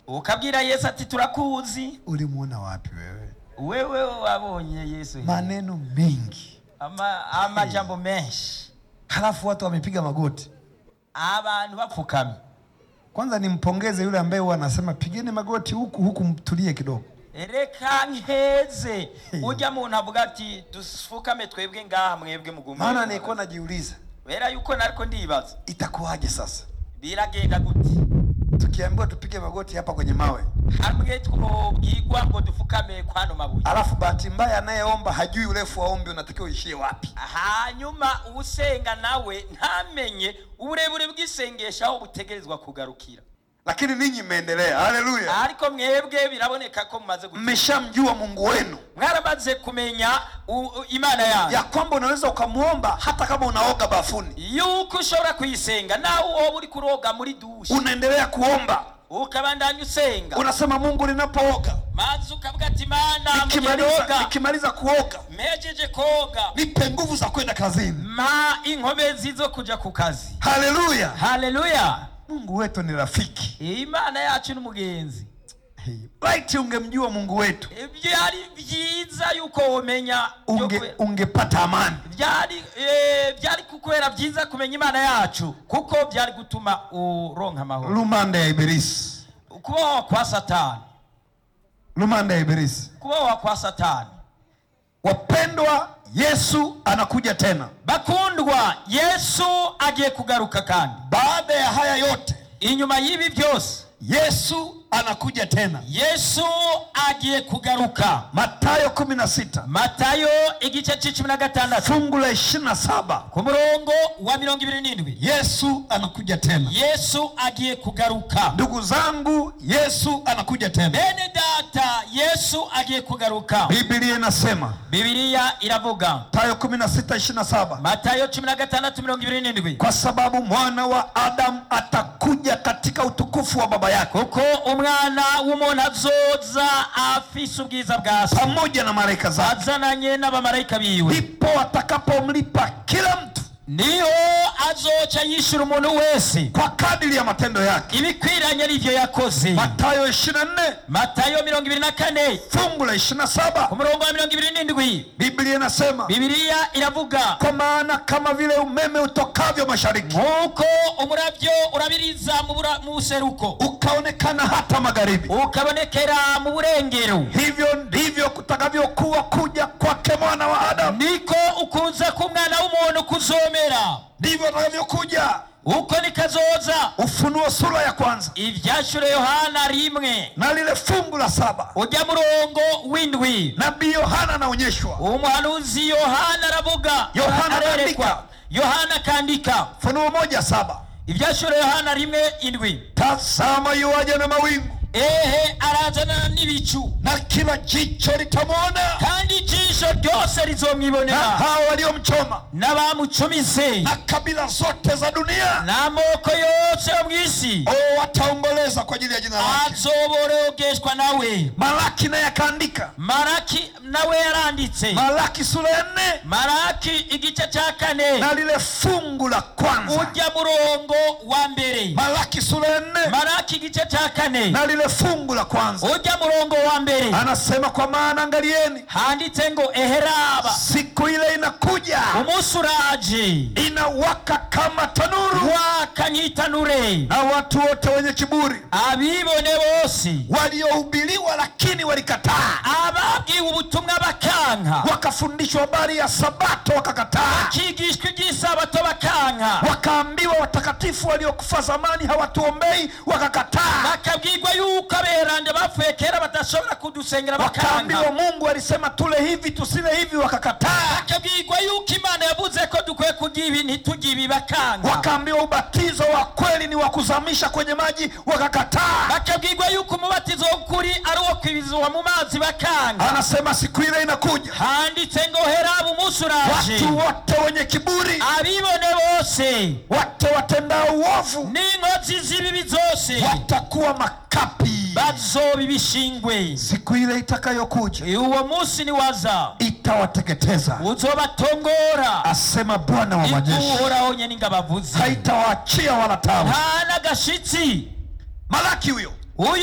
ukabwira Yesu ati turakuzi. Ulimuona wapi wewe? Wewe wabonye Yesu. Maneno mengi, amajambo menshi, halafu watu wamepiga magoti, abantu bapfukami. Kwanza nimpongeze yule ambaye anasema pigeni magoti huku mtulie kidogo. Reka nkeze ujya muntu avuga ati dufukame twebwe ngaha mwebwe mugume. Maana niko najiuliza, wera yuko nariko ndibaza itakuwaje sasa, biragenda gute tukiambiwa tupige magoti hapa kwenye mawe, hamwe twobwirwa ngo dufukame kwano mabuye, alafu bahati mbaya anayeomba hajui urefu wa ombi unatakiwa uishie wapi. Hanyuma usenga nawe ntamenye uburebure bw'isengesha aho butegerezwa kugarukira. Lakini ninyi mmeendelea. Haleluya. Ariko mwebwe biraboneka ko mumaze mmeshamjua Mungu wenu, mwarabaze kumenya Imana yanyu, ya kwamba unaweza ukamuomba hata kama unaoga bafuni, yuko ushobora kuyisenga nawe wowe uri kuroga muri dushe, unaendelea kuomba ukabandanya usenga, unasema Mungu ninapooga, mazi ukavuga ati Mana nikimaliza kuoga mejeje koga nipe nguvu za kwenda kazini, inkomezi zo kuja ku kazi. Haleluya. Haleluya. Mungu wetu ni rafiki, Imana yacu n'umugenzi. Right, ungemjua Mungu wetu, byari byiza yuko umenya, ungepata amani. Byari kukwera byiza kumenya Imana yacu, kuko byari gutuma uronka amahoro. Lumanda ya Ibilisi, kubaho kwa Satani. Lumanda ya Ibilisi, kubaho kwa Satani. Wapendwa, Yesu anakuja tena. Bakundwa, Yesu agiye kugaruka kandi. Baada ya haya yote, inyuma y'ibi byose, Yesu anakuja tena. Yesu agiye kugaruka. Mathayo 16. Mathayo igice 16 fungu la 27 ku murongo wa 27. Yesu anakuja tena. Yesu agiye kugaruka. Ndugu zangu, Yesu anakuja tena. Bene data, Yesu agiye kugaruka. Biblia inasema, Biblia iravuga, Mathayo 16:27, Mathayo 16:27, kwa sababu mwana wa Adamu atakuja katika utukufu wa baba yake, kuko umwana w'umuntu azoza afise ubwiza bwa Se pamoja na malaika zake, azananye n'abamarayika biwe, ndipo atakapomlipa kila mtu niyo azoca yishura umuntu wese kwa kadiri ya matendo yake, ibikwiranye n'ivyo yakoze. Mathayo 24. Mathayo 24 fungu la 27 ku murongo wa 27, Biblia inasema, Biblia iravuga, kwa maana kama vile umeme utokavyo mashariki, nkuko umuravyo urabiriza mu buseruko ukaonekana hata magharibi, ukabonekera mu burengero, hivyo ndivyo kutakavyokuwa kuja kwake mwana wa Adamu. niko ukuza k'umwana w'umuntu kuzomera, ndivyo atakavyokuja, uko nikazoza. Ufunuo sura ya 1 ivyashure Yohana 1 na lile fungu la 7, ujya murongo w'indwi. nabii Yohana anaonyeshwa, umuhanuzi Yohana aravuga, Yohana arerekwa, Yohana kandika. Ufunuo 1:7, ivyashure Yohana 1:7, tazama yuaja na mawingu, ehe arazana n'ibicu, na kila jicho litamwona, kandi ijisho ryose na rizomwibonera, hao waliomchoma, n'abamucumise, na kabila zote za dunia, n'amoko yose yo mw'isi wataomboleza kwa ajili ya jina lake. azoborogeshwa nawe. Malaki naye akaandika, Maraki nawe yaranditse, Malaki sura ya 4 Maraki igice cya 4 na lile fungu la 1, ujya murongo wa mbere. Malaki sura ya 4 Maraki igice cya 4 na lile fungu la 1, ujya murongo wa mbere, anasema, kwa maana angalieni, handitse ngo eheraba, siku ile inakuja, umunsi uraje, inawaka kama tanuru, waka nk'itanure, na watu wote wenye kiburi, abibone bose, waliohubiriwa lakini walikataa, ababwiwe ubutumwa bakanka, wakafundishwa habari ya Sabato wakakataa, bakigishwa iby'isabato bakanka, wakaambiwa watakatifu waliokufa zamani hawatuombei wakakataa, bakabwirwa yuko aberande bapfuye kera badashobora kudusengera bakanka, wakaambiwa Mungu alisema tule hivi tusile hivi wakakataa, bakabwirwa yuko Imana yavuze ko dukwiye kurya ibi ntitujye ibi bakanka, wakaambiwa ubatizo wa kweli ni wa kuzamisha kwenye maji wakakataa, bakabwirwa yuko umubatizo w'ukuri ari uwo kwibizwa mu mazi bakanka. Anasema siku ile inakuja, handitse ngo heraba umunsi uraje, watu wote wenye kiburi, abibone bose, wote watendao uovu, n'inkozi z'ibibi zose watakuwa makapi, bazoba ibishingwe. siku ile itakayokuja uwo munsi niwaza, itawateketeza, uzobatongora, asema Bwana wa majeshi, Uhoraho nyene ngabavuze, haitawaachia wala tabu. nta n'agashitsi. Malaki huyo.